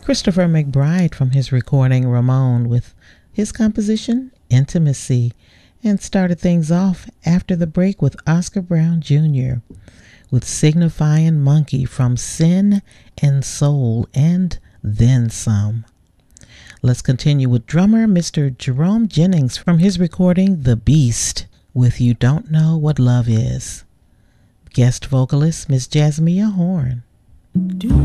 Christopher McBride from his recording Ramon with his composition Intimacy, and started things off after the break with Oscar Brown Jr. with Signifying Monkey from Sin and Soul and Then Some. Let's continue with drummer Mr. Jerome Jennings from his recording The Beast with You Don't Know What Love Is. Guest vocalist Miss Jasmia Horn.